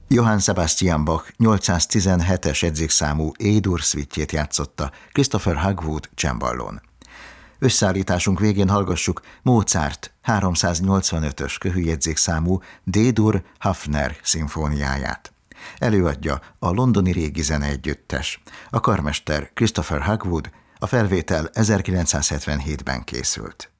Johann Sebastian Bach 817-es jegyzékszámú E-dur szvittjét játszotta Christopher Hogwood cemballón. Összeállításunk végén hallgassuk Mozart 385-ös köhűjegyzékszámú D-dur Hafner szimfóniáját. Előadja a Londoni Régi Zeneegyüttes. A karmester Christopher Hogwood, a felvétel 1977-ben készült.